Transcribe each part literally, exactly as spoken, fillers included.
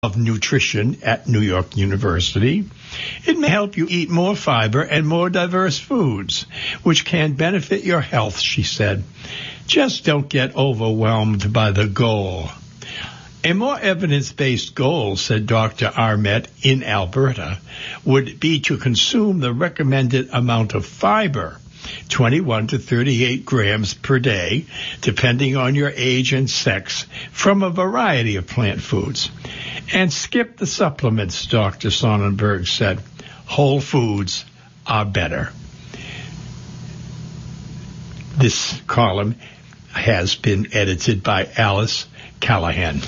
of Nutrition at New York University. It may help you eat more fiber and more diverse foods, which can benefit your health, she said. Just don't get overwhelmed by the goal. A more evidence-based goal, said Doctor Armet in Alberta, would be to consume the recommended amount of fiber, twenty-one to thirty-eight grams per day, depending on your age and sex, from a variety of plant foods. And skip the supplements, Doctor Sonnenberg said. Whole foods are better. This column has been edited by Alice Callahan.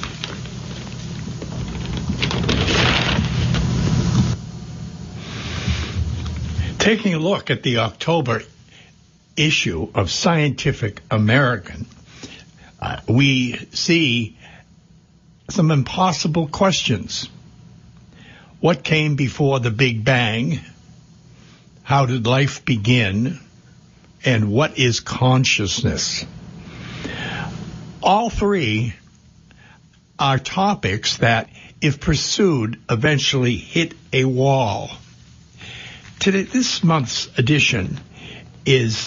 Taking a look at the October issue of Scientific American, uh, we see some impossible questions. What came before the Big Bang? How did life begin? And what is consciousness? All three are topics that, if pursued, eventually hit a wall. Today, this month's edition is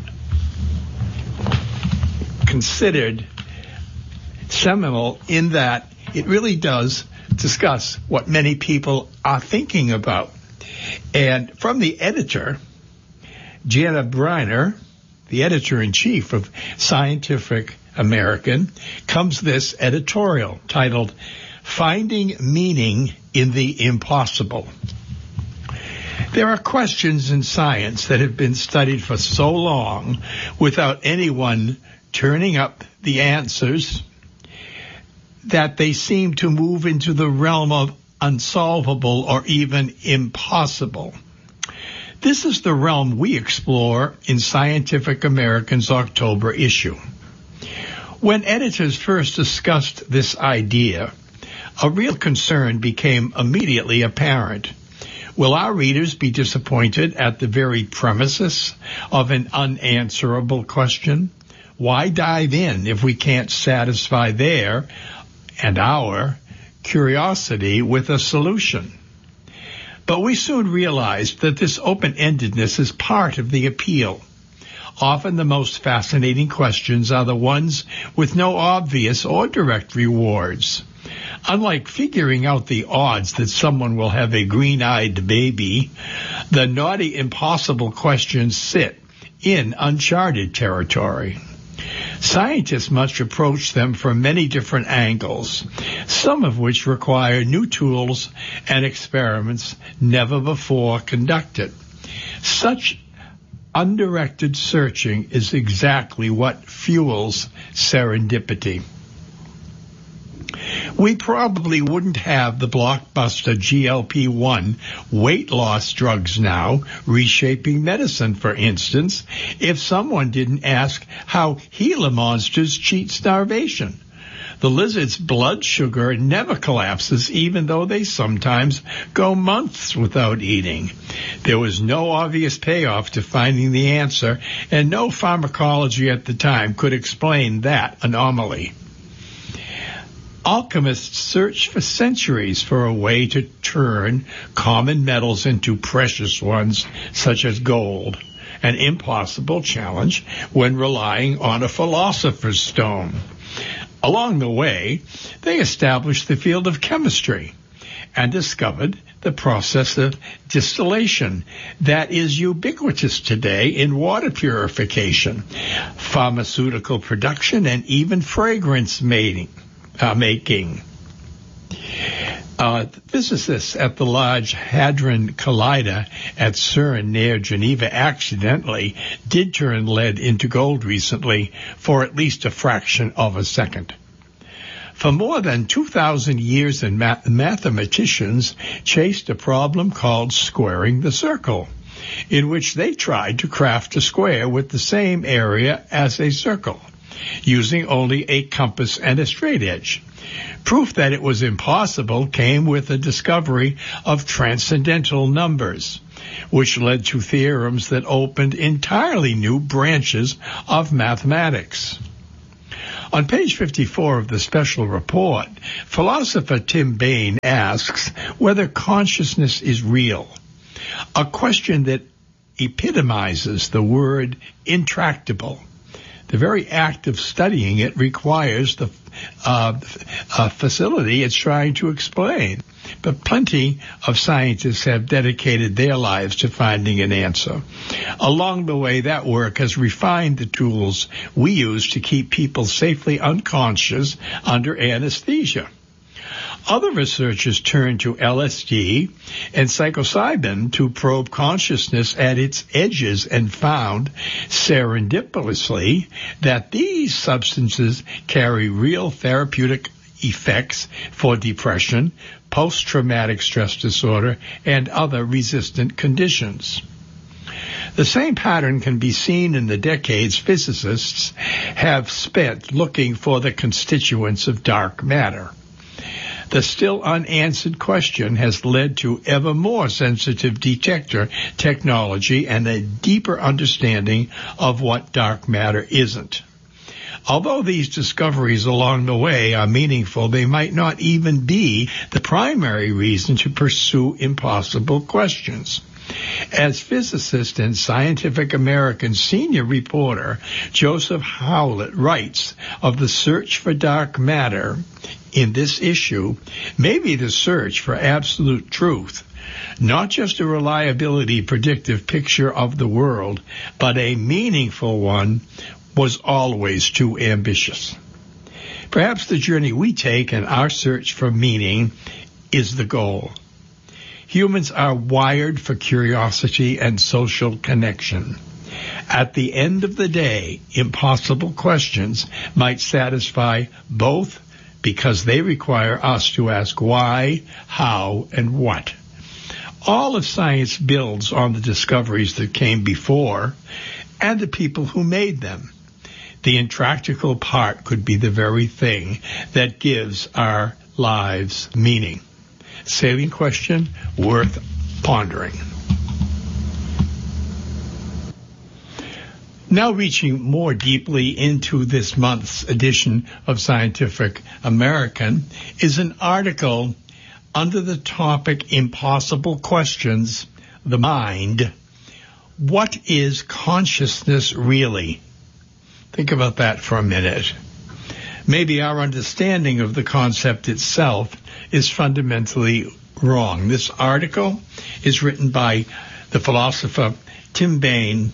considered seminal in that it really does discuss what many people are thinking about. And from the editor, Jana Briner, the editor-in-chief of Scientific American, comes this editorial titled, Finding Meaning in the Impossible. There are questions in science that have been studied for so long without anyone turning up the answers that they seem to move into the realm of unsolvable or even impossible. This is the realm we explore in Scientific American's October issue. When editors first discussed this idea, a real concern became immediately apparent. Will our readers be disappointed at the very premises of an unanswerable question? Why dive in if we can't satisfy their and our curiosity with a solution? But we soon realized that this open-endedness is part of the appeal. Often the most fascinating questions are the ones with no obvious or direct rewards. Unlike figuring out the odds that someone will have a green-eyed baby, the naughty impossible questions sit in uncharted territory. Scientists must approach them from many different angles, some of which require new tools and experiments never before conducted. Such undirected searching is exactly what fuels serendipity. We probably wouldn't have the blockbuster G L P one weight loss drugs now, reshaping medicine, for instance, if someone didn't ask how Gila monsters cheat starvation. The lizard's blood sugar never collapses, even though they sometimes go months without eating. There was no obvious payoff to finding the answer, and no pharmacology at the time could explain that anomaly. Alchemists searched for centuries for a way to turn common metals into precious ones, such as gold, an impossible challenge when relying on a philosopher's stone. Along the way, they established the field of chemistry and discovered the process of distillation that is ubiquitous today in water purification, pharmaceutical production, and even fragrance making. Uh, making. Uh, physicists at the Large Hadron Collider at CERN near Geneva accidentally did turn lead into gold recently for at least a fraction of a second. For more than two thousand years, math- mathematicians chased a problem called squaring the circle, in which they tried to craft a square with the same area as a circle, using only a compass and a straight edge. Proof that it was impossible came with the discovery of transcendental numbers, which led to theorems that opened entirely new branches of mathematics. On page fifty-four of the special report, philosopher Tim Bain asks whether consciousness is real, a question that epitomizes the word intractable. The very act of studying it requires the uh, uh, facility it's trying to explain. But plenty of scientists have dedicated their lives to finding an answer. Along the way, that work has refined the tools we use to keep people safely unconscious under anesthesia. Other researchers turned to L S D and psilocybin to probe consciousness at its edges and found, serendipitously, that these substances carry real therapeutic effects for depression, post-traumatic stress disorder, and other resistant conditions. The same pattern can be seen in the decades physicists have spent looking for the constituents of dark matter. The still unanswered question has led to ever more sensitive detector technology and a deeper understanding of what dark matter isn't. Although these discoveries along the way are meaningful, they might not even be the primary reason to pursue impossible questions. As physicist and Scientific American senior reporter Joseph Howlett writes of the search for dark matter in this issue, maybe the search for absolute truth, not just a reliability predictive picture of the world, but a meaningful one, was always too ambitious. Perhaps the journey we take in our search for meaning is the goal. Humans are wired for curiosity and social connection. At the end of the day, impossible questions might satisfy both because they require us to ask why, how, and what. All of science builds on the discoveries that came before and the people who made them. The intractable part could be the very thing that gives our lives meaning. Salient question worth pondering. Now reaching more deeply into this month's edition of Scientific American is an article under the topic Impossible Questions, the Mind. What is consciousness really? Think about that for a minute. Maybe our understanding of the concept itself is fundamentally wrong. This article is written by the philosopher Tim Bain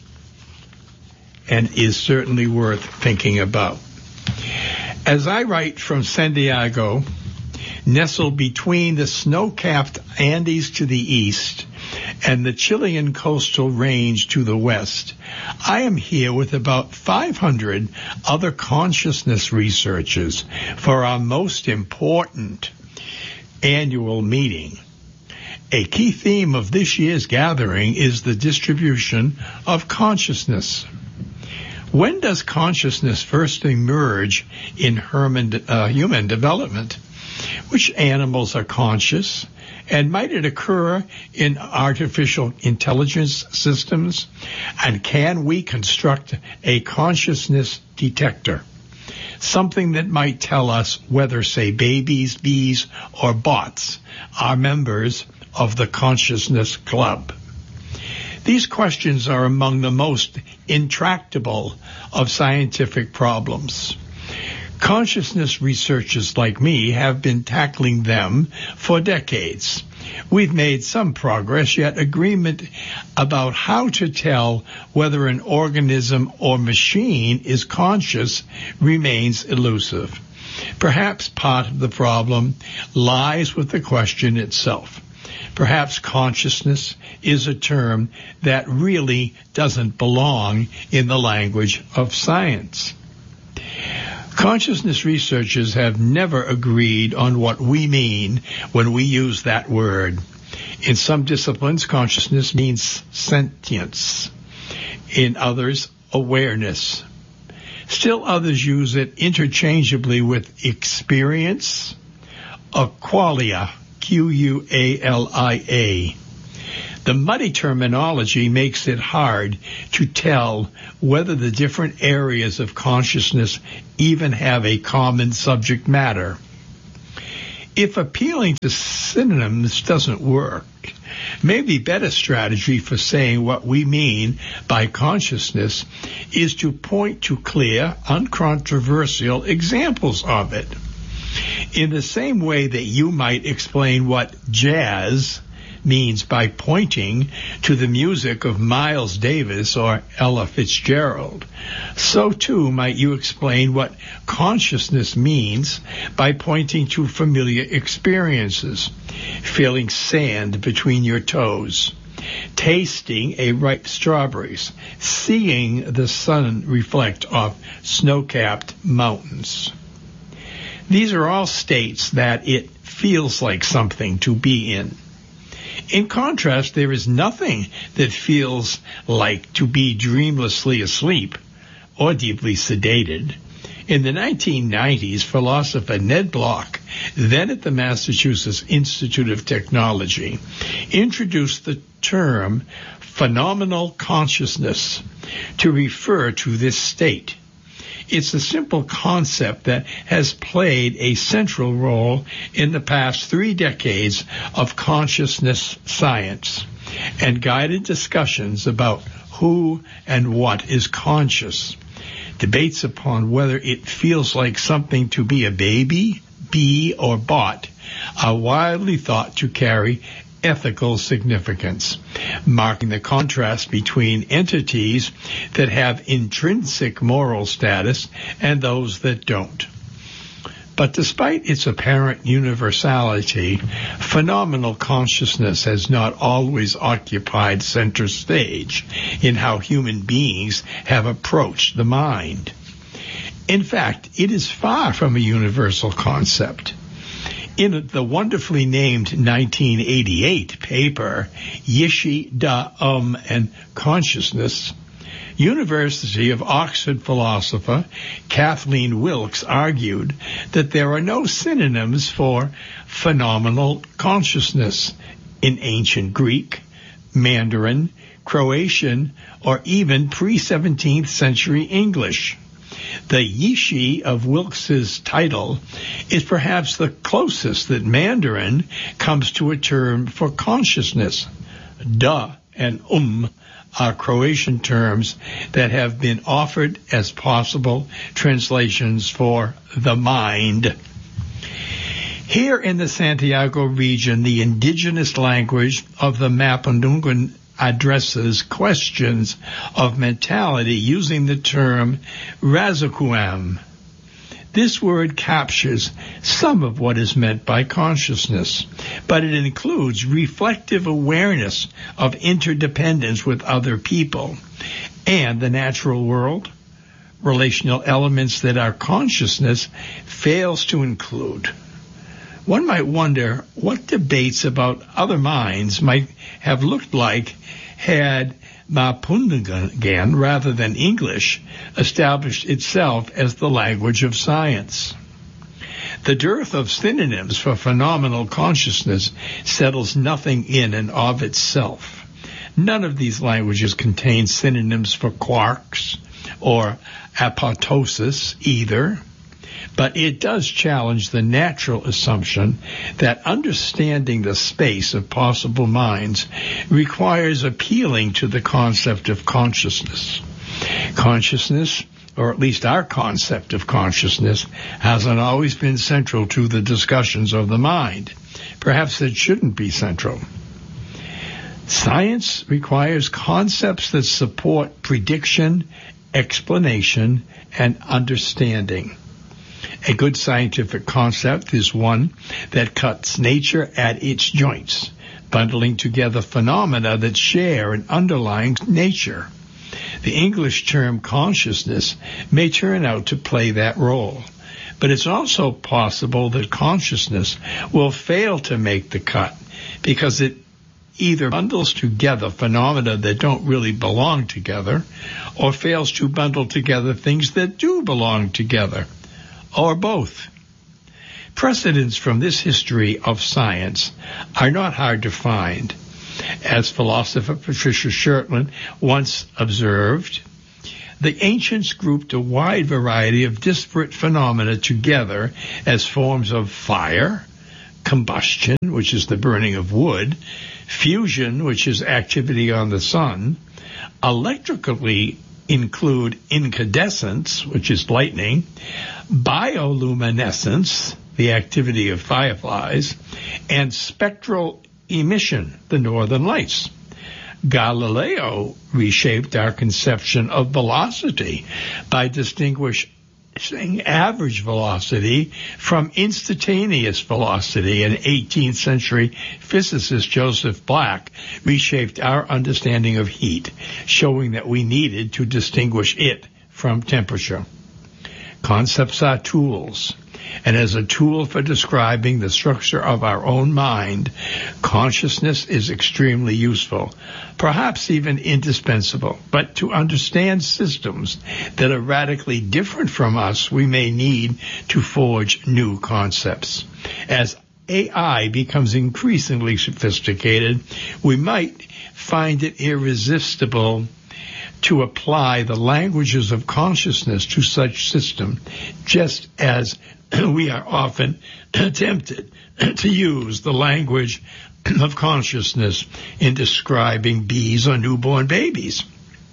and is certainly worth thinking about. As I write from San Diego, nestled between the snow-capped Andes to the east and the Chilean coastal range to the west, I am here with about five hundred other consciousness researchers for our most important annual meeting. A key theme of this year's gathering is the distribution of consciousness. When does consciousness first emerge in human, uh, human development? Which animals are conscious? And might it occur in artificial intelligence systems? And can we construct a consciousness detector? Something that might tell us whether, say, babies, bees, or bots are members of the consciousness club. These questions are among the most intractable of scientific problems. Consciousness researchers like me have been tackling them for decades. We've made some progress, yet agreement about how to tell whether an organism or machine is conscious remains elusive. Perhaps part of the problem lies with the question itself. Perhaps consciousness is a term that really doesn't belong in the language of science. Consciousness researchers have never agreed on what we mean when we use that word. In some disciplines, consciousness means sentience. In others, awareness. Still others use it interchangeably with experience, or qualia, Q U A L I A. The muddy terminology makes it hard to tell whether the different areas of consciousness even have a common subject matter. If appealing to synonyms doesn't work, maybe a better strategy for saying what we mean by consciousness is to point to clear, uncontroversial examples of it. In the same way that you might explain what jazz means by pointing to the music of Miles Davis or Ella Fitzgerald, so too might you explain what consciousness means by pointing to familiar experiences, feeling sand between your toes, tasting a ripe strawberries, seeing the sun reflect off snow-capped mountains. These are all states that it feels like something to be in. In contrast, there is nothing that feels like to be dreamlessly asleep or deeply sedated. In the nineteen nineties, philosopher Ned Block, then at the Massachusetts Institute of Technology, introduced the term phenomenal consciousness to refer to this state. It's a simple concept that has played a central role in the past three decades of consciousness science and guided discussions about who and what is conscious. Debates upon whether it feels like something to be a baby, be, or bought are widely thought to carry ethical significance, marking the contrast between entities that have intrinsic moral status and those that don't. But despite its apparent universality, phenomenal consciousness has not always occupied center stage in how human beings have approached the mind. In fact, it is far from a universal concept. In the wonderfully named nineteen eighty-eight paper, Yishi Da Um and Consciousness, University of Oxford philosopher Kathleen Wilkes argued that there are no synonyms for phenomenal consciousness in ancient Greek, Mandarin, Croatian, or even pre-seventeenth century English. The Yishi of Wilkes's title is perhaps the closest that Mandarin comes to a term for consciousness. Da and um are Croatian terms that have been offered as possible translations for the mind. Here in the Santiago region, the indigenous language of the Mapudungun addresses questions of mentality using the term razakuam. This word captures some of what is meant by consciousness, but it includes reflective awareness of interdependence with other people and the natural world, relational elements that our consciousness fails to include. One might wonder what debates about other minds might have looked like had Mapudungun, rather than English, established itself as the language of science. The dearth of synonyms for phenomenal consciousness settles nothing in and of itself. None of these languages contain synonyms for quarks or apoptosis either. But it does challenge the natural assumption that understanding the space of possible minds requires appealing to the concept of consciousness. Consciousness, or at least our concept of consciousness, hasn't always been central to the discussions of the mind. Perhaps it shouldn't be central. Science requires concepts that support prediction, explanation, and understanding. A good scientific concept is one that cuts nature at its joints, bundling together phenomena that share an underlying nature. The English term consciousness may turn out to play that role, but it's also possible that consciousness will fail to make the cut because it either bundles together phenomena that don't really belong together or fails to bundle together things that do belong together, or both. Precedents from this history of science are not hard to find. As philosopher Patricia Shertlin once observed, the ancients grouped a wide variety of disparate phenomena together as forms of fire, combustion, which is the burning of wood, fusion, which is activity on the sun, electrically include incandescence, which is lightning, bioluminescence, the activity of fireflies, and spectral emission, the northern lights. Galileo reshaped our conception of velocity by distinguishing average velocity from instantaneous velocity, and eighteenth century physicist Joseph Black reshaped our understanding of heat, showing that we needed to distinguish it from temperature. Concepts are tools, and as a tool for describing the structure of our own mind, consciousness is extremely useful, perhaps even indispensable. But to understand systems that are radically different from us, we may need to forge new concepts. As A I becomes increasingly sophisticated, we might find it irresistible to apply the languages of consciousness to such system, just as we are often tempted to use the language of consciousness in describing bees or newborn babies.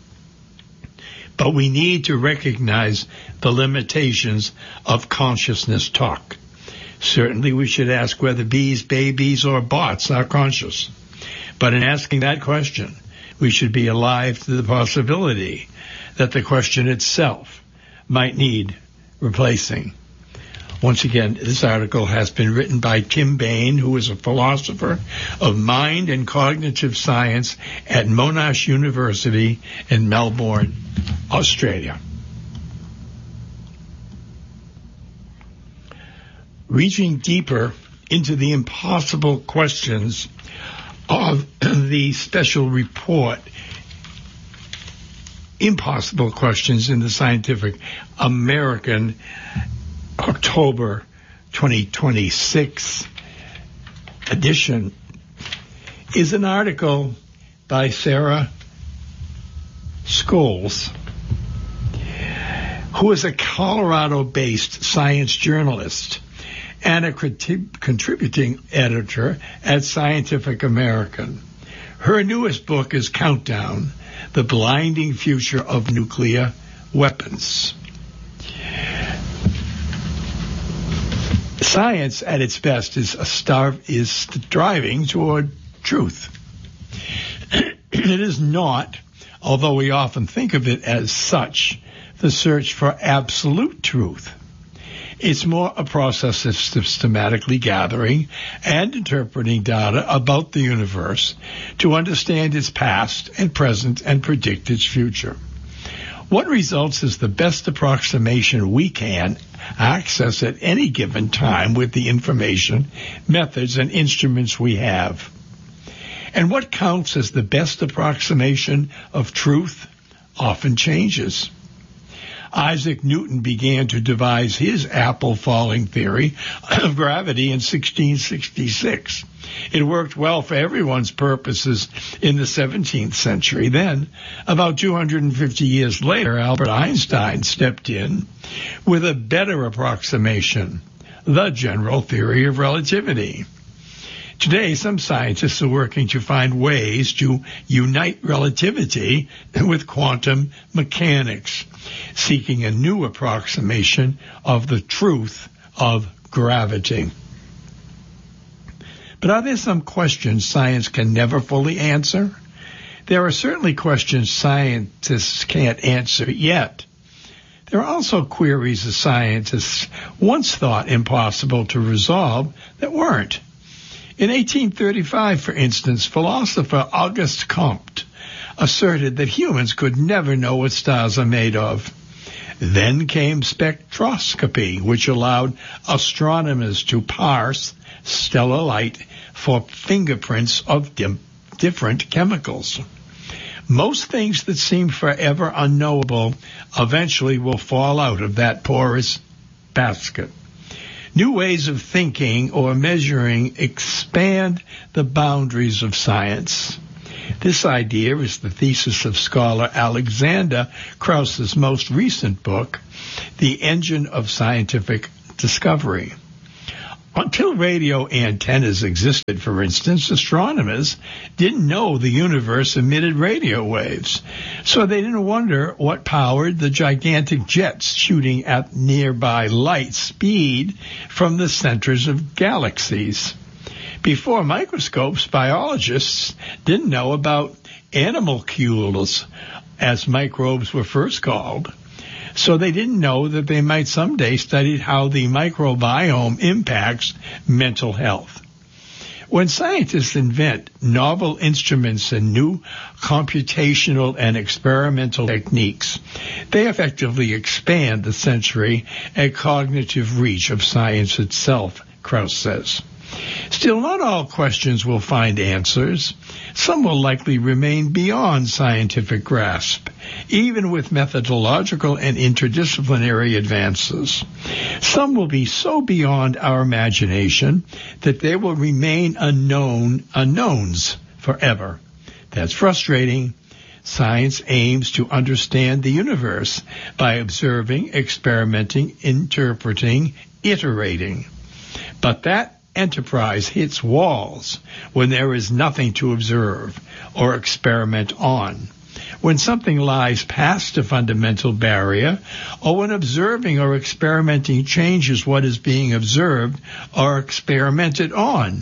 But we need to recognize the limitations of consciousness talk. Certainly we should ask whether bees, babies, or bots are conscious. But in asking that question, we should be alive to the possibility that the question itself might need replacing. Once again, this article has been written by Tim Bain, who is a philosopher of mind and cognitive science at Monash University in Melbourne, Australia. Reaching deeper into the impossible questions of the special report, Impossible Questions in the Scientific American, October twenty twenty-six edition, is an article by Sarah Scholes, who is a Colorado-based science journalist and a crit- contributing editor at Scientific American. Her newest book is Countdown: The Blinding Future of Nuclear Weapons. Science at its best is a star- is striving toward truth. It is not, although we often think of it as such, the search for absolute truth. It's more a process of systematically gathering and interpreting data about the universe to understand its past and present and predict its future. What results is the best approximation we can access at any given time with the information, methods, and instruments we have. And what counts as the best approximation of truth often changes. Isaac Newton began to devise his apple-falling theory of gravity in sixteen sixty-six. It worked well for everyone's purposes in the seventeenth century. Then, about two hundred fifty years later, Albert Einstein stepped in with a better approximation, the general theory of relativity. Today, some scientists are working to find ways to unite relativity with quantum mechanics, seeking a new approximation of the truth of gravity. But are there some questions science can never fully answer? There are certainly questions scientists can't answer yet. There are also queries that scientists once thought impossible to resolve that weren't. In eighteen thirty-five, for instance, philosopher Auguste Comte asserted that humans could never know what stars are made of. Then came spectroscopy, which allowed astronomers to parse stellar light for fingerprints of dim- different chemicals. Most things that seem forever unknowable eventually will fall out of that porous basket. New ways of thinking or measuring expand the boundaries of science. This idea is the thesis of scholar Alexander Krauss's most recent book, The Engine of Scientific Discovery. Until radio antennas existed, for instance, astronomers didn't know the universe emitted radio waves, so they didn't wonder what powered the gigantic jets shooting at nearby light speed from the centers of galaxies. Before microscopes, biologists didn't know about animalcules, as microbes were first called. So they didn't know that they might someday study how the microbiome impacts mental health. When scientists invent novel instruments and new computational and experimental techniques, they effectively expand the sensory and cognitive reach of science itself, Krauss says. Still, not all questions will find answers. Some will likely remain beyond scientific grasp, even with methodological and interdisciplinary advances. Some will be so beyond our imagination that they will remain unknown unknowns forever. That's frustrating. Science aims to understand the universe by observing, experimenting, interpreting, iterating. But that enterprise hits walls when there is nothing to observe or experiment on, when something lies past a fundamental barrier, or when observing or experimenting changes what is being observed or experimented on.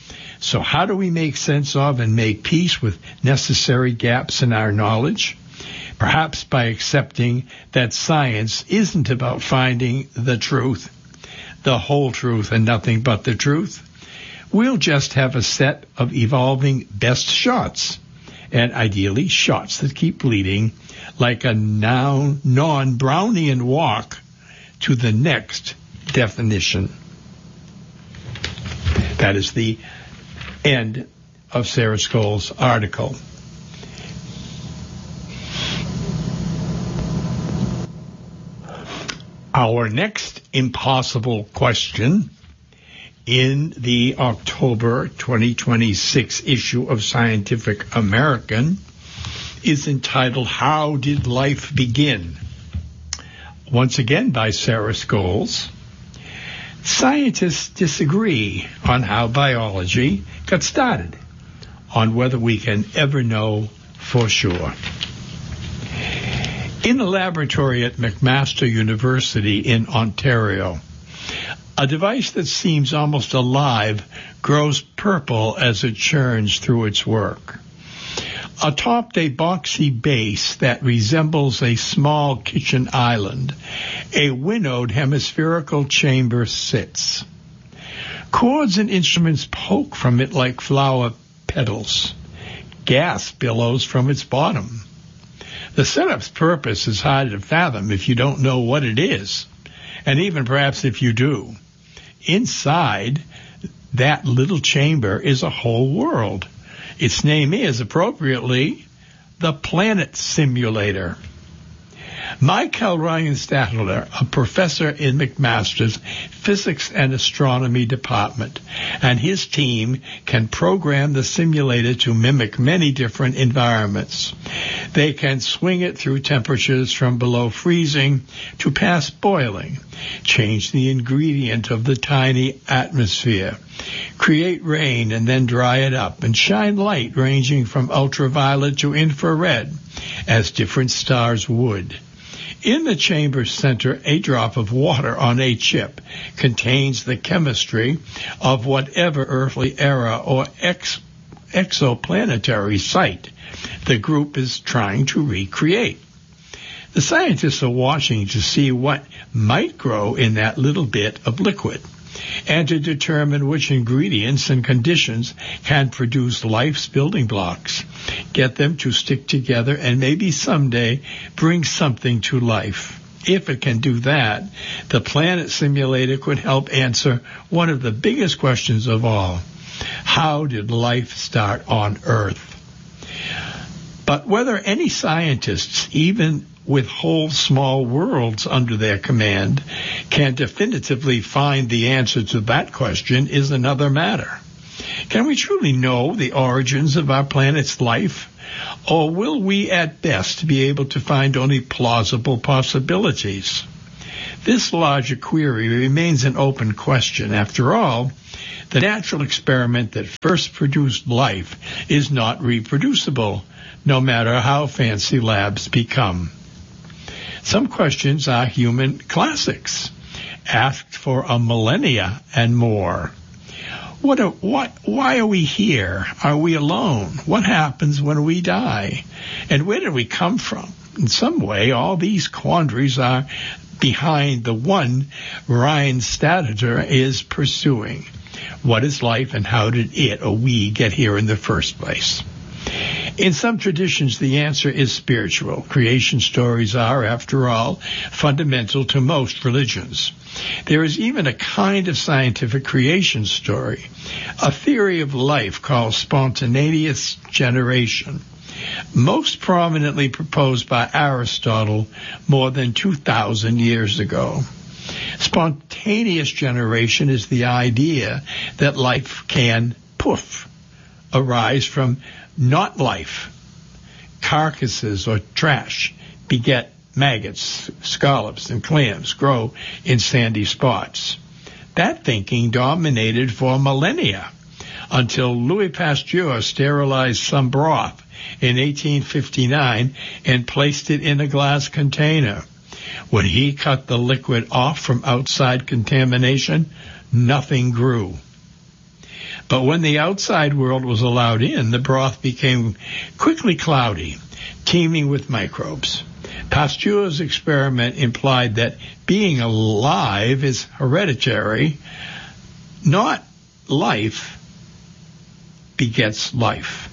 So how do we make sense of and make peace with necessary gaps in our knowledge? Perhaps by accepting that science isn't about finding the truth, the whole truth and nothing but the truth. We'll just have a set of evolving best shots, and ideally shots that keep leading like a non- non-Brownian walk to the next definition. That is the end of Sarah Scoles' article. Our next impossible question in the October twenty twenty-six issue of Scientific American is entitled, How Did Life Begin? Once again by Sarah Scoles. Scientists disagree on how biology got started, on whether we can ever know for sure. In a laboratory at McMaster University in Ontario, a device that seems almost alive grows purple as it churns through its work. Atop a boxy base that resembles a small kitchen island, a winnowed hemispherical chamber sits. Cords and instruments poke from it like flower petals. Gas billows from its bottom. The setup's purpose is hard to fathom if you don't know what it is, and even perhaps if you do. Inside that little chamber is a whole world. Its name is, appropriately, the Planet Simulator. Michael Ryan Statler, a professor in McMaster's Physics and Astronomy Department, and his team can program the simulator to mimic many different environments. They can swing it through temperatures from below freezing to past boiling, change the ingredient of the tiny atmosphere, create rain and then dry it up, and shine light ranging from ultraviolet to infrared, as different stars would. In the chamber center, a drop of water on a chip contains the chemistry of whatever earthly era or ex- exoplanetary site the group is trying to recreate. The scientists are watching to see what might grow in that little bit of liquid, and to determine which ingredients and conditions can produce life's building blocks, get them to stick together, and maybe someday bring something to life. If it can do that, the Planet Simulator could help answer one of the biggest questions of all. How did life start on Earth? But whether any scientists, even with whole small worlds under their command, can definitively find the answer to that question is another matter. Can we truly know the origins of our planet's life? Or will we at best be able to find only plausible possibilities? This larger query remains an open question. After all, the natural experiment that first produced life is not reproducible, no matter how fancy labs become. Some questions are human classics, asked for a millennia and more. What, are, what, why are we here? Are we alone? What happens when we die? And where did we come from? In some way, all these quandaries are behind the one Ryan Stadter is pursuing. What is life, and how did it or we get here in the first place? In some traditions, the answer is spiritual. Creation stories are, after all, fundamental to most religions. There is even a kind of scientific creation story, a theory of life called spontaneous generation, most prominently proposed by Aristotle more than two thousand years ago. Spontaneous generation is the idea that life can, poof, arise from not life. Carcasses or trash beget maggots, scallops, and clams grow in sandy spots. That thinking dominated for millennia until Louis Pasteur sterilized some broth in eighteen fifty-nine and placed it in a glass container. When he cut the liquid off from outside contamination, nothing grew. But when the outside world was allowed in, the broth became quickly cloudy, teeming with microbes. Pasteur's experiment implied that being alive is hereditary, not life begets life.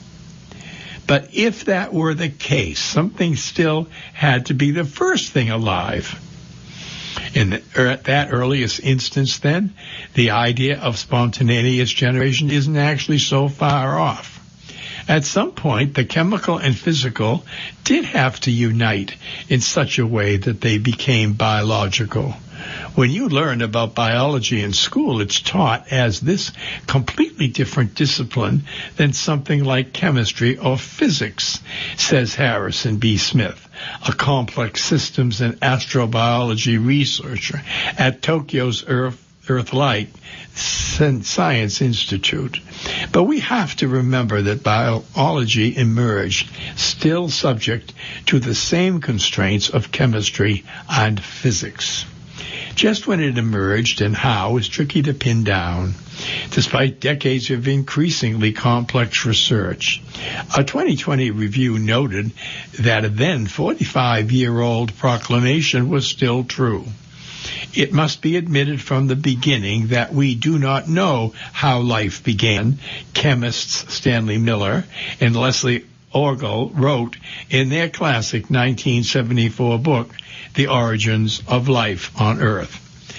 But if that were the case, something still had to be the first thing alive. In the, er, at that earliest instance, then, the idea of spontaneous generation isn't actually so far off. At some point, the chemical and physical did have to unite in such a way that they became biological. When you learn about biology in school, it's taught as this completely different discipline than something like chemistry or physics, says Harrison B. Smith, a complex systems and astrobiology researcher at Tokyo's Earth Earthlight Science Institute. But we have to remember that biology emerged still subject to the same constraints of chemistry and physics. Just when it emerged and how is tricky to pin down, despite decades of increasingly complex research. A twenty twenty review noted that a then forty-five-year-old proclamation was still true. It must be admitted from the beginning that we do not know how life began. Chemists Stanley Miller and Leslie Orgel wrote in their classic nineteen seventy-four book, The Origins of Life on Earth.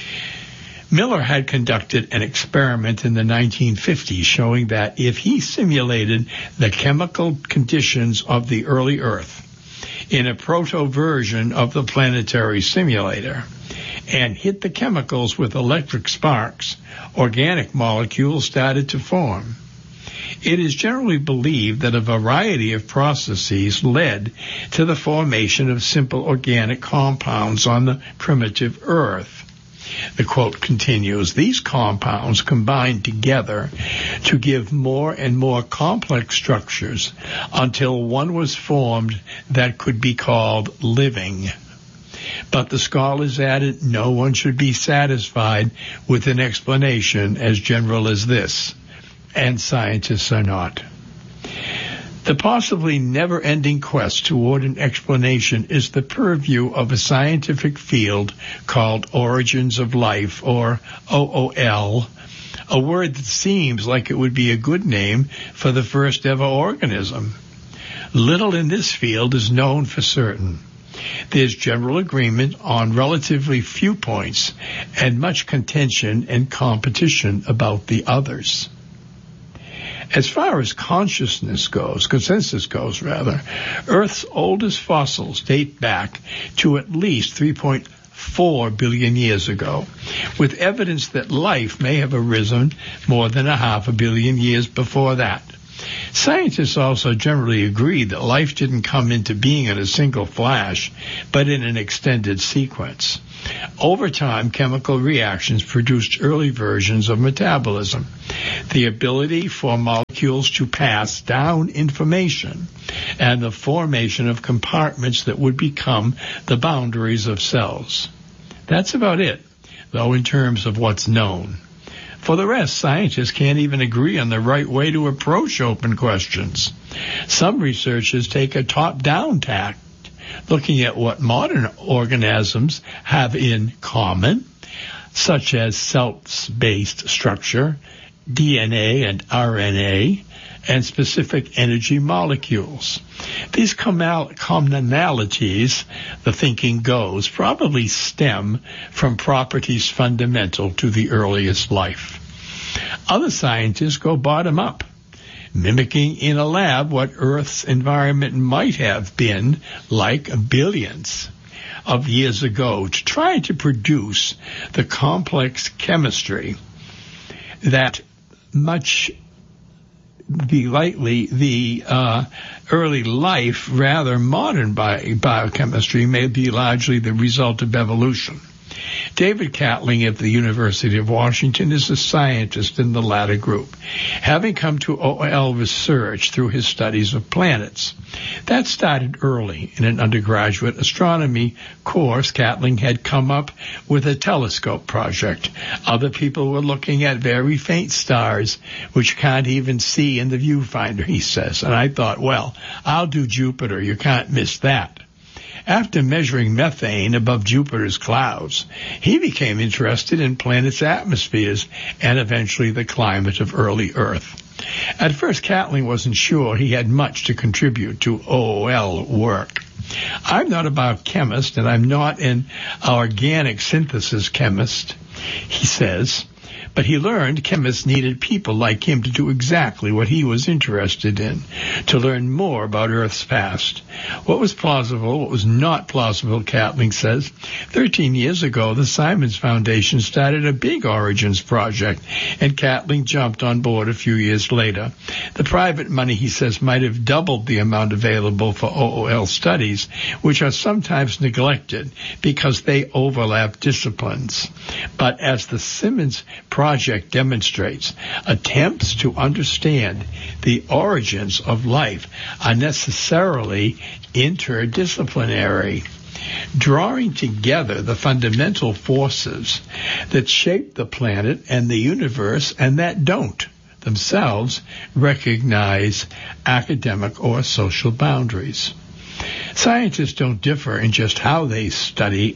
Miller had conducted an experiment in the nineteen fifties showing that if he simulated the chemical conditions of the early Earth in a proto-version of the planetary simulator and hit the chemicals with electric sparks, organic molecules started to form. It is generally believed that a variety of processes led to the formation of simple organic compounds on the primitive Earth. The quote continues, these compounds combined together to give more and more complex structures until one was formed that could be called living. But the scholars added no one should be satisfied with an explanation as general as this, and scientists are not. The possibly never-ending quest toward an explanation is the purview of a scientific field called Origins of Life, or O O L, a word that seems like it would be a good name for the first ever organism. Little in this field is known for certain. There's general agreement on relatively few points and much contention and competition about the others. As far as consciousness goes, consensus goes rather, Earth's oldest fossils date back to at least three point four billion years ago, with evidence that life may have arisen more than a half a billion years before that. Scientists also generally agree that life didn't come into being in a single flash, but in an extended sequence. Over time, chemical reactions produced early versions of metabolism, the ability for molecules to pass down information, and the formation of compartments that would become the boundaries of cells. That's about it, though, in terms of what's known. For the rest, scientists can't even agree on the right way to approach open questions. Some researchers take a top-down tack, looking at what modern organisms have in common, such as cell-based structure, D N A and R N A, and specific energy molecules. These commonalities, the thinking goes, probably stem from properties fundamental to the earliest life. Other scientists go bottom up, mimicking in a lab what Earth's environment might have been like billions of years ago, to try to produce the complex chemistry that much be likely the uh, early life, rather modern bi- biochemistry, may be largely the result of evolution. David Catling of the University of Washington is a scientist in the latter group, having come to O L research through his studies of planets. That started early. In an undergraduate astronomy course, Catling had come up with a telescope project. Other people were looking at very faint stars, which can't even see in the viewfinder, he says. And I thought, well, I'll do Jupiter. You can't miss that. After measuring methane above Jupiter's clouds, he became interested in planets' atmospheres and eventually the climate of early Earth. At first, Catling wasn't sure he had much to contribute to O L work. I'm not a biochemist, and I'm not an organic synthesis chemist, he says. But he learned chemists needed people like him to do exactly what he was interested in, to learn more about Earth's past. What was plausible, what was not plausible, Catling says. Thirteen years ago, the Simons Foundation started a big origins project, and Catling jumped on board a few years later. The private money, he says, might have doubled the amount available for O L studies, which are sometimes neglected because they overlap disciplines. But as the Simons project demonstrates, attempts to understand the origins of life are necessarily interdisciplinary, drawing together the fundamental forces that shape the planet and the universe and that don't themselves recognize academic or social boundaries. Scientists don't differ in just how they study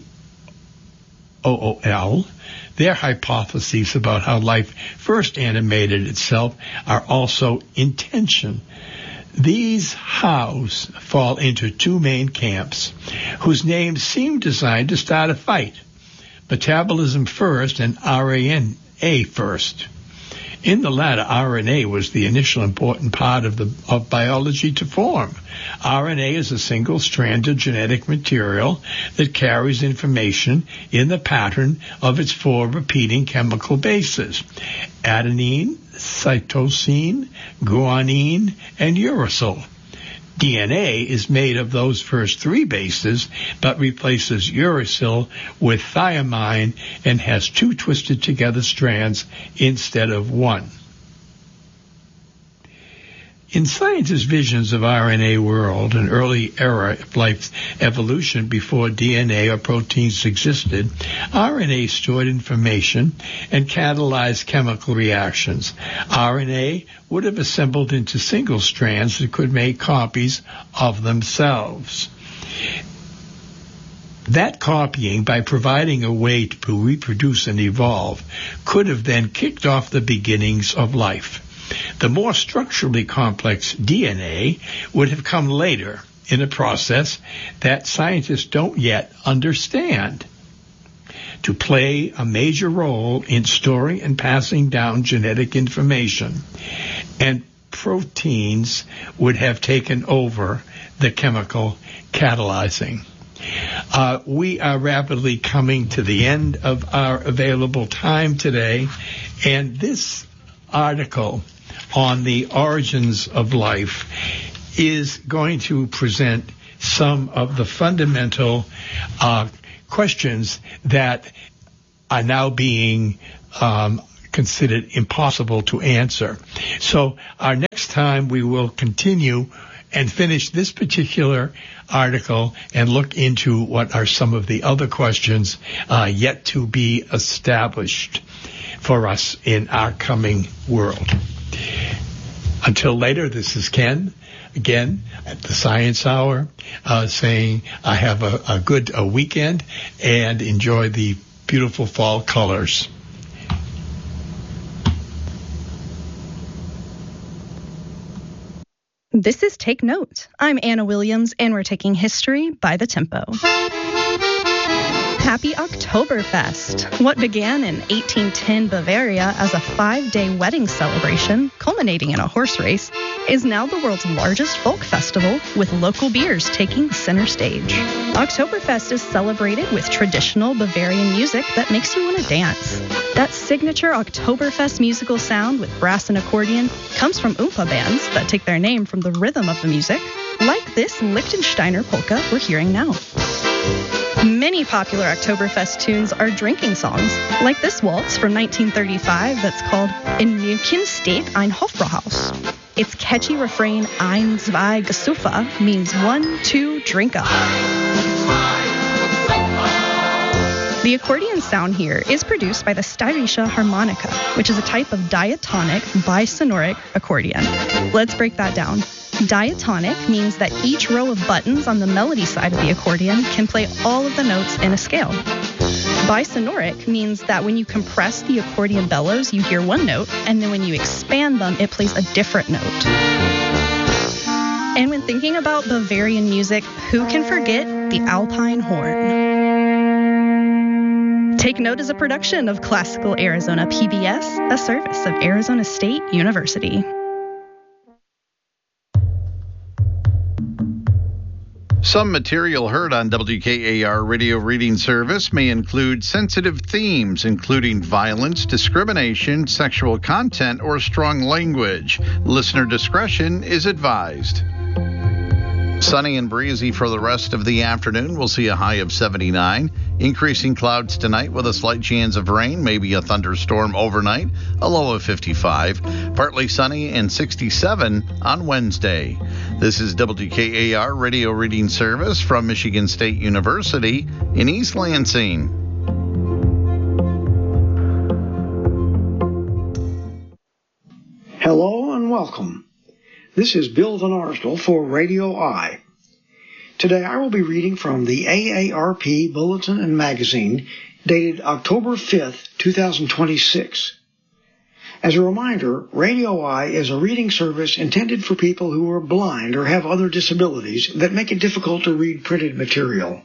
O O L. Their hypotheses about how life first animated itself are also in tension. These hows fall into two main camps, whose names seem designed to start a fight: metabolism first and R N A first. In the latter, R N A was the initial important part of the of biology to form. R N A is a single-stranded genetic material that carries information in the pattern of its four repeating chemical bases: adenine, cytosine, guanine, and uracil. D N A is made of those first three bases, but replaces uracil with thiamine and has two twisted together strands instead of one. In scientists' visions of R N A world, an early era of life's evolution before D N A or proteins existed, R N A stored information and catalyzed chemical reactions. R N A would have assembled into single strands that could make copies of themselves. That copying, by providing a way to reproduce and evolve, could have then kicked off the beginnings of life. The more structurally complex D N A would have come later in a process that scientists don't yet understand, to play a major role in storing and passing down genetic information, and proteins would have taken over the chemical catalyzing. Uh, we are rapidly coming to the end of our available time today, and this article on the origins of life is going to present some of the fundamental uh, questions that are now being um, considered impossible to answer. So our next time we will continue and finish this particular article and look into what are some of the other questions uh, yet to be established for us in our coming world. Until later, this is Ken, again, at the Science Hour, uh, saying I have a, a good a weekend and enjoy the beautiful fall colors. This is Take Note. I'm Anna Williams, and we're taking history by the tempo. Happy Oktoberfest! What began in eighteen ten Bavaria as a five-day wedding celebration, culminating in a horse race, is now the world's largest folk festival, with local beers taking center stage. Oktoberfest is celebrated with traditional Bavarian music that makes you want to dance. That signature Oktoberfest musical sound with brass and accordion comes from Oompa bands that take their name from the rhythm of the music, like this Liechtensteiner polka we're hearing now. Many popular Oktoberfest tunes are drinking songs, like this waltz from nineteen thirty-five that's called In München steht ein Hofbrauhaus. Its catchy refrain, Ein, zwei, Gesufa, means one, two, drink up. The accordion sound here is produced by the Styrische Harmonika, which is a type of diatonic, bisonoric accordion. Let's break that down. Diatonic means that each row of buttons on the melody side of the accordion can play all of the notes in a scale. Bisonoric means that when you compress the accordion bellows, you hear one note, and then when you expand them, it plays a different note. And when thinking about Bavarian music, who can forget the Alpine horn? Take Note is a production of Classical Arizona P B S, a service of Arizona State University. Some material heard on W K A R Radio Reading Service may include sensitive themes, including violence, discrimination, sexual content, or strong language. Listener discretion is advised. Sunny and breezy for the rest of the afternoon. We'll see a high of seventy-nine. Increasing clouds tonight with a slight chance of rain, maybe a thunderstorm overnight, a low of fifty-five. Partly sunny and sixty-seven on Wednesday. This is W K A R Radio Reading Service from Michigan State University in East Lansing. Hello and welcome. This is Bill Van Arsdell for Radio I. Today I will be reading from the A A R P Bulletin and Magazine dated October fifth, twenty twenty-six. As a reminder, Radio I is a reading service intended for people who are blind or have other disabilities that make it difficult to read printed material.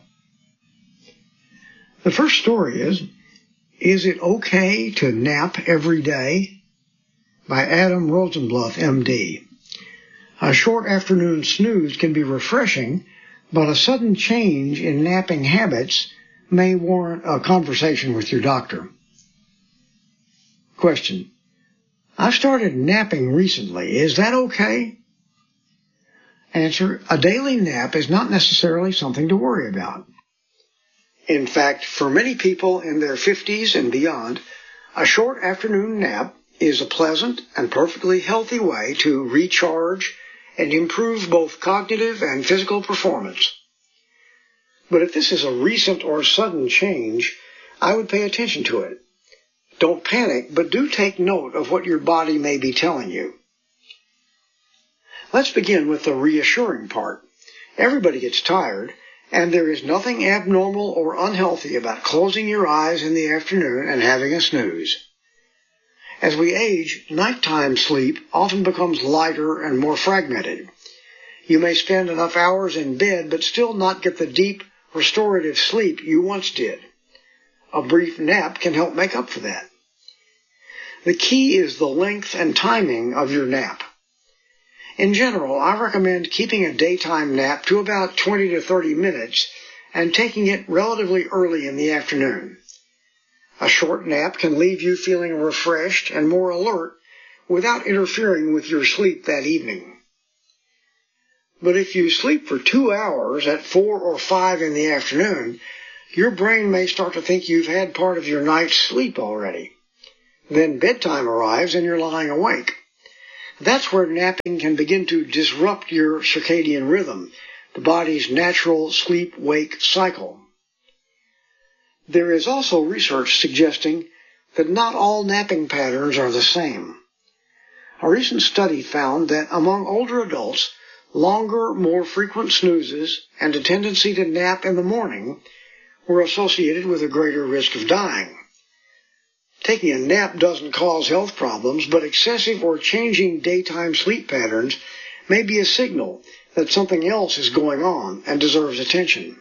The first story is, Is It Okay to Nap Every Day? By Adam Rosenbluth, M D. A short afternoon snooze can be refreshing, but a sudden change in napping habits may warrant a conversation with your doctor. Question. I've started napping recently. Is that okay? Answer. A daily nap is not necessarily something to worry about. In fact, for many people in their fifties and beyond, a short afternoon nap is a pleasant and perfectly healthy way to recharge and improve both cognitive and physical performance. But if this is a recent or sudden change, I would pay attention to it. Don't panic, but do take note of what your body may be telling you. Let's begin with the reassuring part. Everybody gets tired, and there is nothing abnormal or unhealthy about closing your eyes in the afternoon and having a snooze. As we age, nighttime sleep often becomes lighter and more fragmented. You may spend enough hours in bed but still not get the deep, restorative sleep you once did. A brief nap can help make up for that. The key is the length and timing of your nap. In general, I recommend keeping a daytime nap to about twenty to thirty minutes and taking it relatively early in the afternoon. A short nap can leave you feeling refreshed and more alert without interfering with your sleep that evening. But if you sleep for two hours at four or five in the afternoon, your brain may start to think you've had part of your night's sleep already. Then bedtime arrives and you're lying awake. That's where napping can begin to disrupt your circadian rhythm, the body's natural sleep-wake cycle. There is also research suggesting that not all napping patterns are the same. A recent study found that among older adults, longer, more frequent snoozes and a tendency to nap in the morning were associated with a greater risk of dying. Taking a nap doesn't cause health problems, but excessive or changing daytime sleep patterns may be a signal that something else is going on and deserves attention.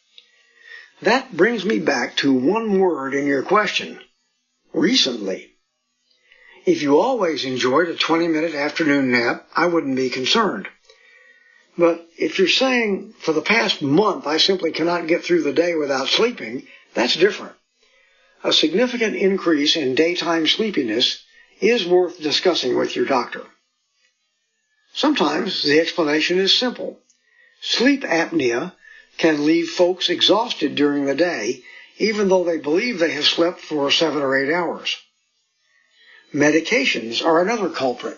That brings me back to one word in your question: recently. If you always enjoyed a twenty-minute afternoon nap, I wouldn't be concerned. But if you're saying, for the past month I simply cannot get through the day without sleeping, that's different. A significant increase in daytime sleepiness is worth discussing with your doctor. Sometimes the explanation is simple. Sleep apnea can leave folks exhausted during the day, even though they believe they have slept for seven or eight hours. Medications are another culprit.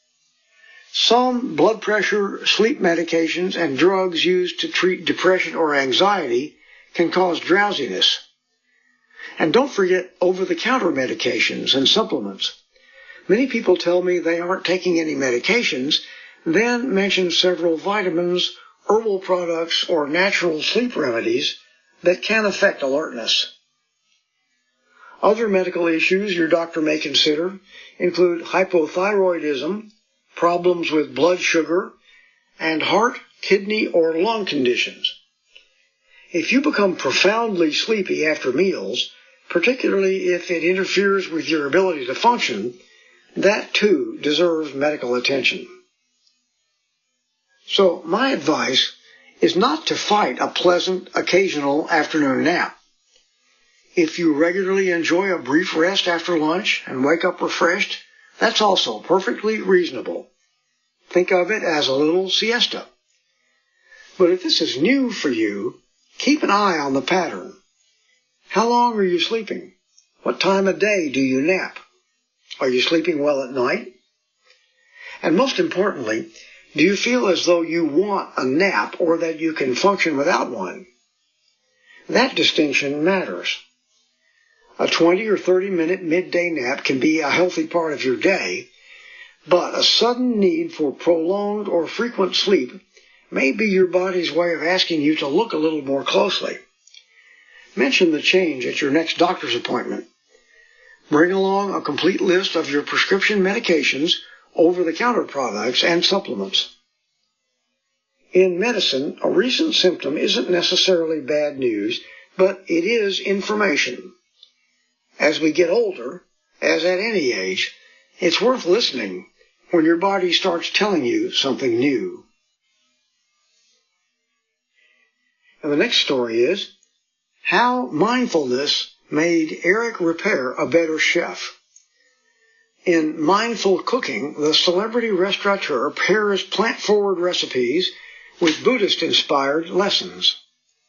Some blood pressure, sleep medications, and drugs used to treat depression or anxiety can cause drowsiness. And don't forget over-the-counter medications and supplements. Many people tell me they aren't taking any medications, then mention several vitamins, herbal products, or natural sleep remedies that can affect alertness. Other medical issues your doctor may consider include hypothyroidism, problems with blood sugar, and heart, kidney, or lung conditions. If you become profoundly sleepy after meals, particularly if it interferes with your ability to function, that too deserves medical attention. So my advice is not to fight a pleasant occasional afternoon nap. If you regularly enjoy a brief rest after lunch and wake up refreshed, that's also perfectly reasonable. Think of it as a little siesta. But if this is new for you, keep an eye on the pattern. How long are you sleeping? What time of day do you nap? Are you sleeping well at night? And most importantly, do you feel as though you want a nap or that you can function without one? That distinction matters. A twenty or thirty minute midday nap can be a healthy part of your day, but a sudden need for prolonged or frequent sleep may be your body's way of asking you to look a little more closely. Mention the change at your next doctor's appointment. Bring along a complete list of your prescription medications, over-the-counter products, and supplements. In medicine, a recent symptom isn't necessarily bad news, but it is information. As we get older, as at any age, it's worth listening when your body starts telling you something new. And the next story is how mindfulness made Eric Ripert a better chef. In Mindful Cooking, the celebrity restaurateur pairs plant-forward recipes with Buddhist-inspired lessons.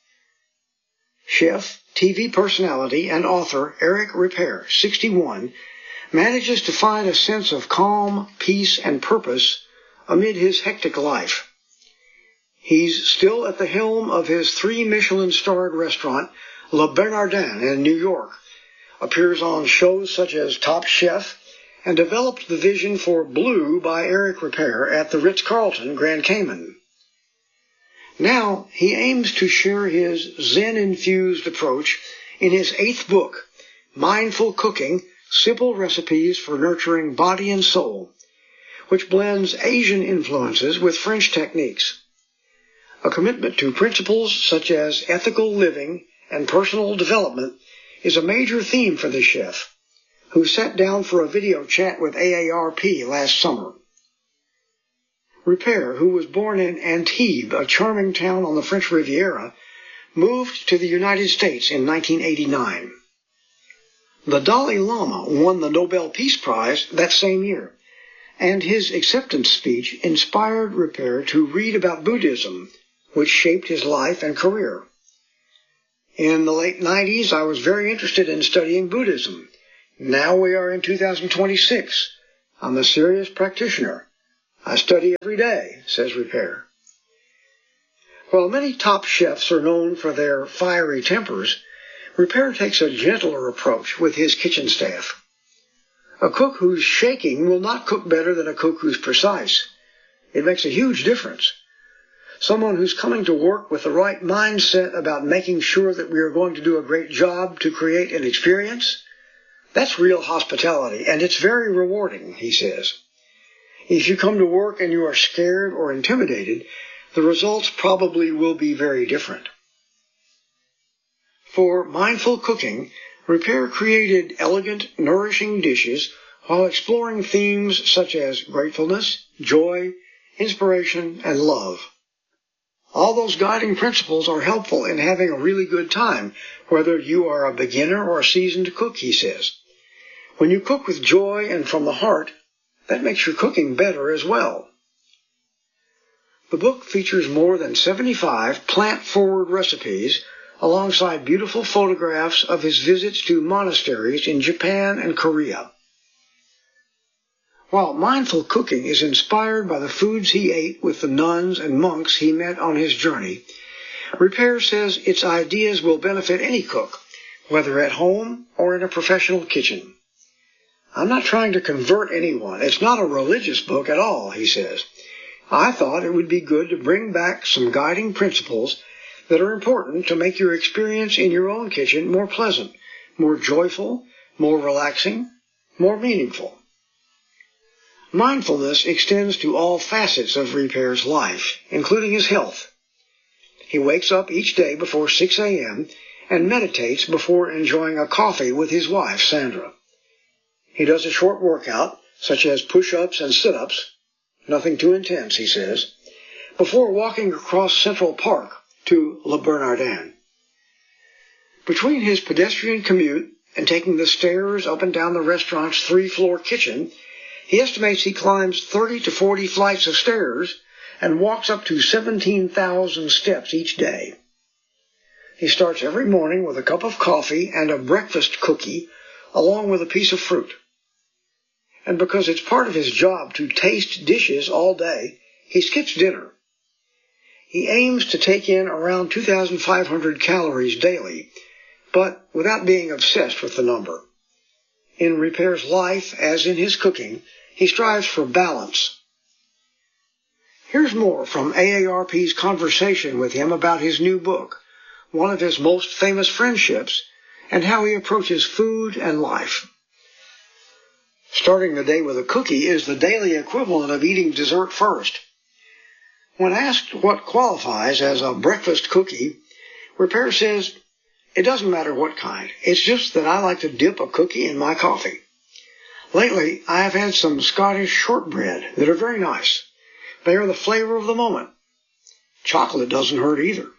Chef, T V personality, and author Eric Ripert, sixty-one, manages to find a sense of calm, peace, and purpose amid his hectic life. He's still at the helm of his three Michelin-starred restaurant, Le Bernardin in New York, appears on shows such as Top Chef, and developed the vision for Blue by Eric Ripert at the Ritz-Carlton, Grand Cayman. Now he aims to share his Zen-infused approach in his eighth book, Mindful Cooking, Simple Recipes for Nurturing Body and Soul, which blends Asian influences with French techniques. A commitment to principles such as ethical living and personal development is a major theme for the chef, who sat down for a video chat with A A R P last summer. Ripert, who was born in Antibes, a charming town on the French Riviera, moved to the United States in nineteen eighty-nine. The Dalai Lama won the Nobel Peace Prize that same year, and his acceptance speech inspired Ripert to read about Buddhism, which shaped his life and career. In the late nineties, I was very interested in studying Buddhism. Now we are in two thousand twenty-six. I'm a serious practitioner. I study every day, says Ripert. While many top chefs are known for their fiery tempers, Ripert takes a gentler approach with his kitchen staff. A cook who's shaking will not cook better than a cook who's precise. It makes a huge difference. Someone who's coming to work with the right mindset about making sure that we are going to do a great job to create an experience, that's real hospitality, and it's very rewarding, he says. If you come to work and you are scared or intimidated, the results probably will be very different. For mindful cooking, Ripert created elegant, nourishing dishes while exploring themes such as gratefulness, joy, inspiration, and love. All those guiding principles are helpful in having a really good time, whether you are a beginner or a seasoned cook, he says. When you cook with joy and from the heart, that makes your cooking better as well. The book features more than seventy-five plant-forward recipes alongside beautiful photographs of his visits to monasteries in Japan and Korea. While mindful cooking is inspired by the foods he ate with the nuns and monks he met on his journey, Ripert says its ideas will benefit any cook, whether at home or in a professional kitchen. I'm not trying to convert anyone. It's not a religious book at all, he says. I thought it would be good to bring back some guiding principles that are important to make your experience in your own kitchen more pleasant, more joyful, more relaxing, more meaningful. Mindfulness extends to all facets of Ripert's life, including his health. He wakes up each day before six a.m. and meditates before enjoying a coffee with his wife, Sandra. He does a short workout, such as push-ups and sit-ups, nothing too intense, he says, before walking across Central Park to Le Bernardin. Between his pedestrian commute and taking the stairs up and down the restaurant's three-floor kitchen, he estimates he climbs thirty to forty flights of stairs and walks up to seventeen thousand steps each day. He starts every morning with a cup of coffee and a breakfast cookie, along with a piece of fruit. And because it's part of his job to taste dishes all day, he skips dinner. He aims to take in around two thousand five hundred calories daily, but without being obsessed with the number. In Ripert's life, as in his cooking, he strives for balance. Here's more from A A R P's conversation with him about his new book, one of his most famous friendships, and how he approaches food and life. Starting the day with a cookie is the daily equivalent of eating dessert first. When asked what qualifies as a breakfast cookie, Ripert says, "It doesn't matter what kind. It's just that I like to dip a cookie in my coffee. Lately, I have had some Scottish shortbread that are very nice. They are the flavor of the moment. Chocolate doesn't hurt either."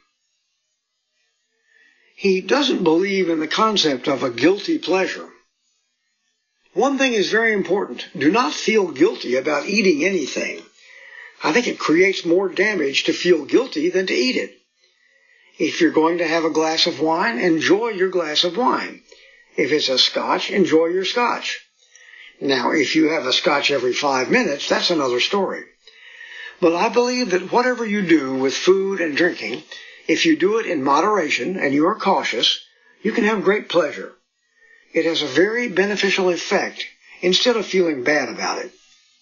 He doesn't believe in the concept of a guilty pleasure. One thing is very important. Do not feel guilty about eating anything. I think it creates more damage to feel guilty than to eat it. If you're going to have a glass of wine, enjoy your glass of wine. If it's a scotch, enjoy your scotch. Now, if you have a scotch every five minutes, that's another story. But I believe that whatever you do with food and drinking, if you do it in moderation and you are cautious, you can have great pleasure. It has a very beneficial effect instead of feeling bad about it.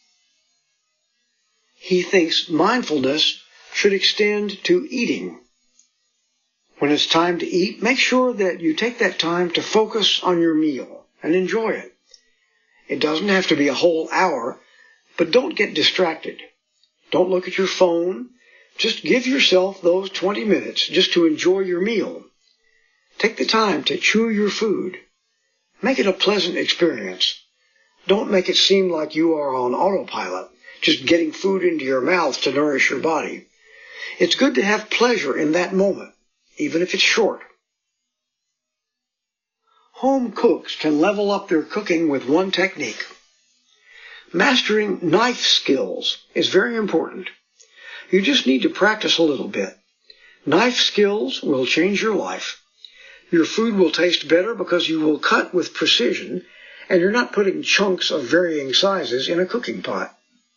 He thinks mindfulness should extend to eating. When it's time to eat, make sure that you take that time to focus on your meal and enjoy it. It doesn't have to be a whole hour, but don't get distracted. Don't look at your phone. Just give yourself those twenty minutes just to enjoy your meal. Take the time to chew your food. Make it a pleasant experience. Don't make it seem like you are on autopilot, just getting food into your mouth to nourish your body. It's good to have pleasure in that moment. even if it's short. Home cooks can level up their cooking with one technique. Mastering knife skills is very important. You just need to practice a little bit. Knife skills will change your life. Your food will taste better because you will cut with precision, and you're not putting chunks of varying sizes in a cooking pot.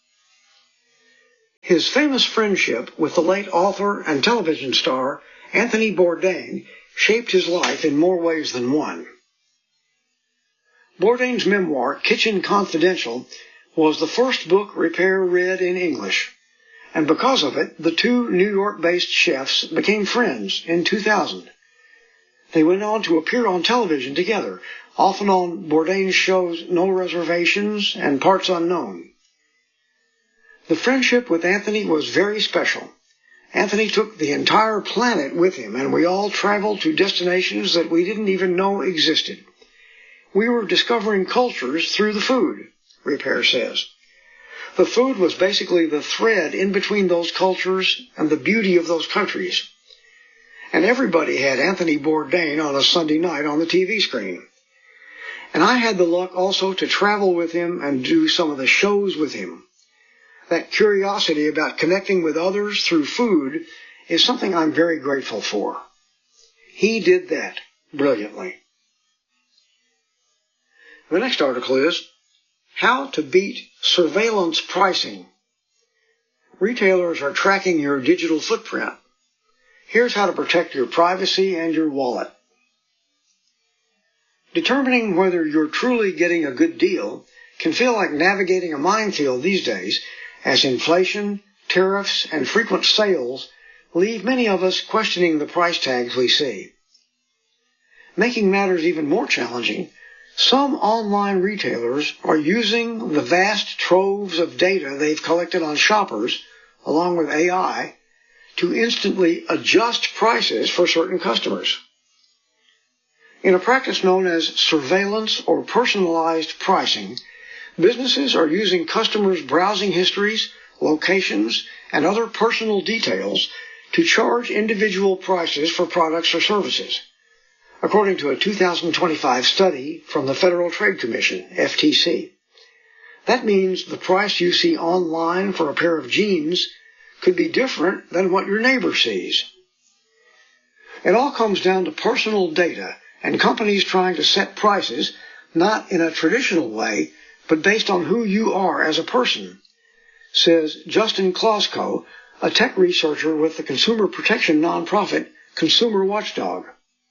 His famous friendship with the late author and television star Anthony Bourdain shaped his life in more ways than one. Bourdain's memoir, Kitchen Confidential, was the first book Repair read in English, and because of it, the two New York-based chefs became friends in two thousand. They went on to appear on television together, often on Bourdain's shows No Reservations and Parts Unknown. The friendship with Anthony was very special. Anthony took the entire planet with him, and we all traveled to destinations that we didn't even know existed. We were discovering cultures through the food, Repair says. The food was basically the thread in between those cultures and the beauty of those countries. And everybody had Anthony Bourdain on a Sunday night on the T V screen. And I had the luck also to travel with him and do some of the shows with him. That curiosity about connecting with others through food is something I'm very grateful for. He did that brilliantly. The next article is How to Beat Surveillance Pricing. Retailers are tracking your digital footprint. Here's how to protect your privacy and your wallet. Determining whether you're truly getting a good deal can feel like navigating a minefield these days, as inflation, tariffs, and frequent sales leave many of us questioning the price tags we see. Making matters even more challenging, some online retailers are using the vast troves of data they've collected on shoppers, along with A I, to instantly adjust prices for certain customers. In a practice known as surveillance or personalized pricing, businesses are using customers' browsing histories, locations, and other personal details to charge individual prices for products or services, according to a two thousand twenty-five study from the Federal Trade Commission, F T C. That means the price you see online for a pair of jeans could be different than what your neighbor sees. It all comes down to personal data and companies trying to set prices not in a traditional way, but based on who you are as a person, says Justin Klosko, a tech researcher with the consumer protection nonprofit Consumer Watchdog.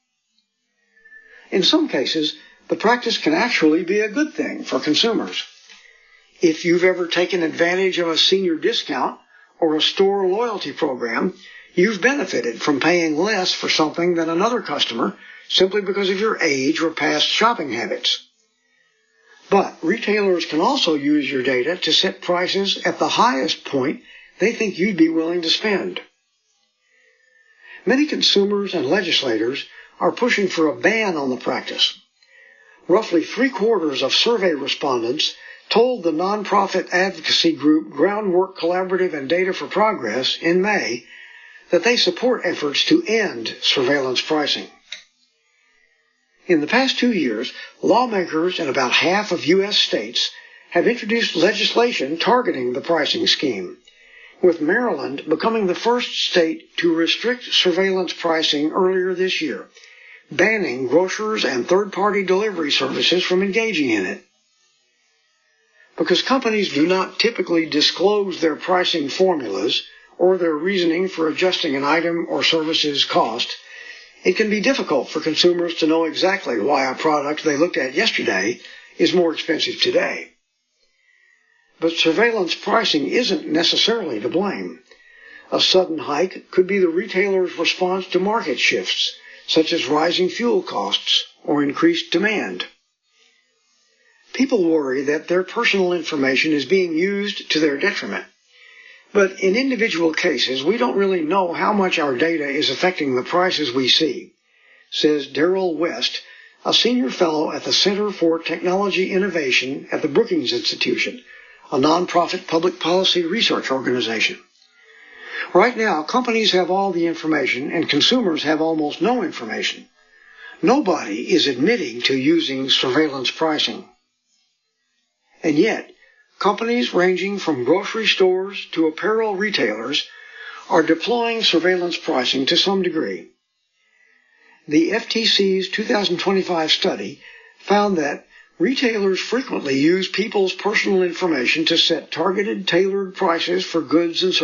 In some cases, the practice can actually be a good thing for consumers. If you've ever taken advantage of a senior discount or a store loyalty program, you've benefited from paying less for something than another customer simply because of your age or past shopping habits. But retailers can also use your data to set prices at the highest point they think you'd be willing to spend. Many consumers and legislators are pushing for a ban on the practice. Roughly three-quarters of survey respondents told the nonprofit advocacy group Groundwork Collaborative and Data for Progress in May that they support efforts to end surveillance pricing. In the past two years, lawmakers in about half of U S states have introduced legislation targeting the pricing scheme, with Maryland becoming the first state to restrict surveillance pricing earlier this year, banning grocers and third-party delivery services from engaging in it. Because companies do not typically disclose their pricing formulas or their reasoning for adjusting an item or service's cost, it can be difficult for consumers to know exactly why a product they looked at yesterday is more expensive today. But surveillance pricing isn't necessarily to blame. A sudden hike could be the retailer's response to market shifts, such as rising fuel costs or increased demand. People worry that their personal information is being used to their detriment. But in individual cases, we don't really know how much our data is affecting the prices we see, says Daryl West, a senior fellow at the Center for Technology Innovation at the Brookings Institution, a nonprofit public policy research organization. Right now, companies have all the information and consumers have almost no information. Nobody is admitting to using surveillance pricing. And yet, companies ranging from grocery stores to apparel retailers are deploying surveillance pricing to some degree. The F T C's two thousand twenty-five study found that retailers frequently use people's personal information to set targeted, tailored prices for goods and services.